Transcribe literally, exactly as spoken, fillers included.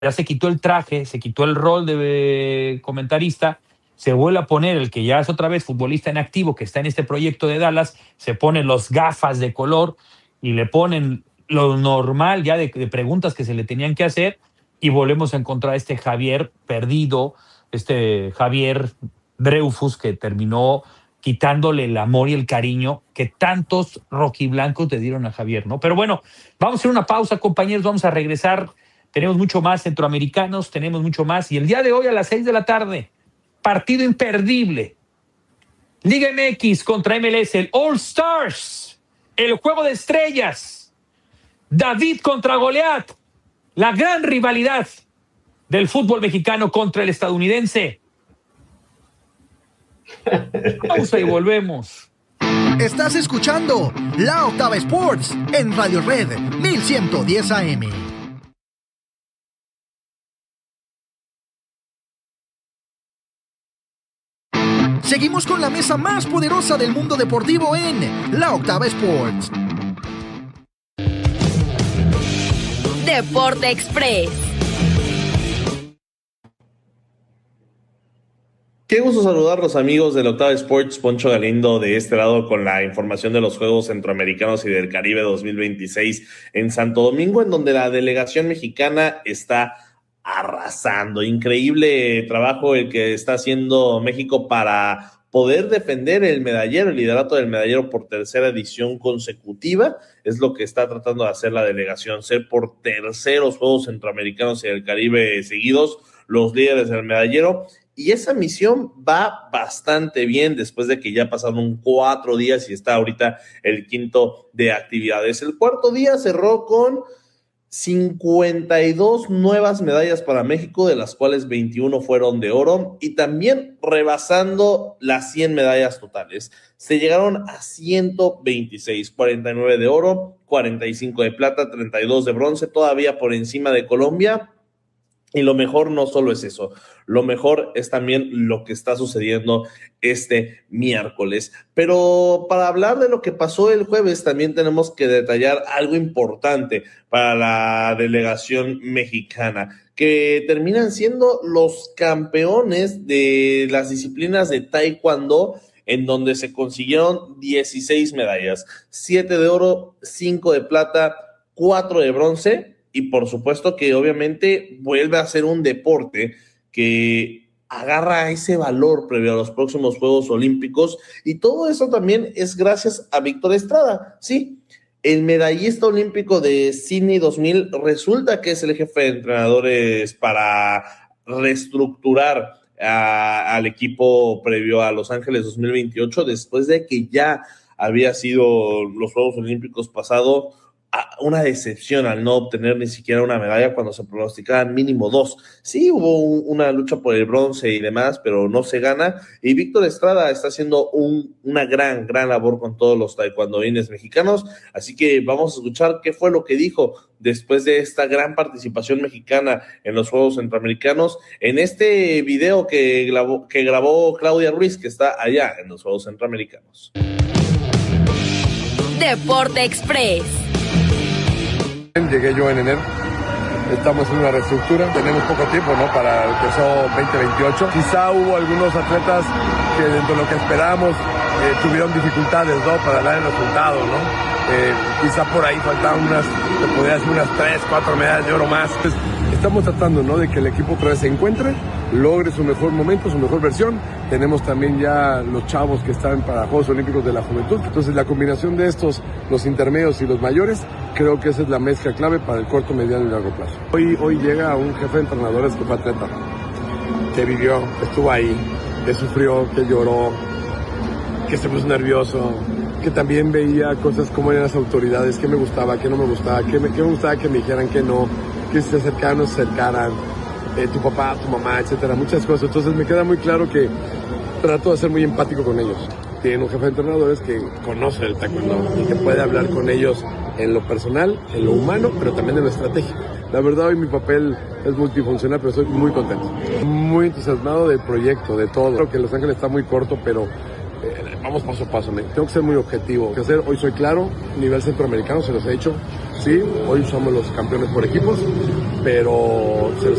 ya se quitó el traje, se quitó el rol de comentarista, se vuelve a poner el que ya es otra vez futbolista en activo, que está en este proyecto de Dallas, se pone los gafas de color y le ponen lo normal ya de, de preguntas que se le tenían que hacer, y volvemos a encontrar a este Javier perdido, este Javier Dreyfus, que terminó quitándole el amor y el cariño que tantos rojiblancos le dieron a Javier, ¿no? Pero bueno, vamos a hacer una pausa, compañeros, vamos a regresar. Tenemos mucho más centroamericanos, tenemos mucho más. Y el día de hoy a las seis de la tarde, partido imperdible. Liga M X contra M L S, el All Stars, el juego de estrellas. David contra Goliat, la gran rivalidad del fútbol mexicano contra el estadounidense. Pausa y volvemos. Estás escuchando La Octava Sports en Radio Red mil ciento diez A M. Seguimos con la mesa más poderosa del mundo deportivo en La Octava Sports. Deporte Express. Qué gusto saludarlos, amigos del Octava Sports. Poncho Galindo de este lado con la información de los Juegos Centroamericanos y del Caribe dos mil veintiséis en Santo Domingo, en donde la delegación mexicana está arrasando. Increíble trabajo el que está haciendo México para poder defender el medallero, el liderato del medallero por tercera edición consecutiva. Es lo que está tratando de hacer la delegación, ser por terceros Juegos Centroamericanos y del Caribe seguidos los líderes del medallero. Y esa misión va bastante bien después de que ya pasaron cuatro días y está ahorita el quinto de actividades. El cuarto día cerró con cincuenta y dos nuevas medallas para México, de las cuales veintiuno fueron de oro, y también rebasando las cien medallas totales. Se llegaron a ciento veintiséis, cuarenta y nueve de oro, cuarenta y cinco de plata, treinta y dos de bronce, todavía por encima de Colombia. Y lo mejor no solo es eso, lo mejor es también lo que está sucediendo este miércoles. Pero para hablar de lo que pasó el jueves, también tenemos que detallar algo importante para la delegación mexicana, que terminan siendo los campeones de las disciplinas de Taekwondo, en donde se consiguieron dieciséis medallas, siete de oro, cinco de plata, cuatro de bronce. Y por supuesto que obviamente vuelve a ser un deporte que agarra ese valor previo a los próximos Juegos Olímpicos, y todo eso también es gracias a Víctor Estrada, sí, el medallista olímpico de Sydney dos mil, resulta que es el jefe de entrenadores para reestructurar a, al equipo previo a Los Ángeles dos mil veintiocho, después de que ya había sido los Juegos Olímpicos pasado una decepción al no obtener ni siquiera una medalla cuando se pronosticaban mínimo dos. Sí, hubo un, una lucha por el bronce y demás, pero no se gana, y Víctor Estrada está haciendo un, una gran, gran labor con todos los taekwondoines mexicanos, así que vamos a escuchar qué fue lo que dijo después de esta gran participación mexicana en los Juegos Centroamericanos, en este video que grabó, que grabó Claudia Ruiz, que está allá en los Juegos Centroamericanos. Deporte Express. Llegué yo en enero, estamos en una reestructura, tenemos poco tiempo, ¿no?, para el que son veinte veintiocho. Quizá hubo algunos atletas que dentro de lo que esperábamos eh, tuvieron dificultades, ¿no?, para dar el resultado, ¿no? Eh, quizá por ahí faltaban unas, te podría decir unas tres, cuatro medallas de oro más. Pues, estamos tratando, ¿no?, de que el equipo otra vez se encuentre, logre su mejor momento, su mejor versión. Tenemos también ya los chavos que están para Juegos Olímpicos de la Juventud. Entonces la combinación de estos, los intermedios y los mayores, creo que esa es la mezcla clave para el corto, mediano y largo plazo. Hoy, hoy llega un jefe de entrenadores que fue atleta, que vivió, estuvo ahí, que sufrió, que lloró, que se puso nervioso, que también veía cosas como eran las autoridades, qué me gustaba, qué no me gustaba, qué me, qué me gustaba que me dijeran que no, que se acercaran, no se acercaran, eh, tu papá, tu mamá, etcétera, muchas cosas. Entonces me queda muy claro que trato de ser muy empático con ellos. Tienen un jefe de entrenadores que conoce el taekwondo y que puede hablar con ellos en lo personal, en lo humano, pero también en lo estratégico. La verdad, hoy mi papel es multifuncional, pero estoy muy contento. Muy entusiasmado del proyecto, de todo. Creo que Los Ángeles está muy corto, pero eh, vamos paso a paso. Me, tengo que ser muy objetivo. Que hacer, hoy soy claro, nivel centroamericano, se los he dicho, Sí, hoy somos los campeones por equipos, pero se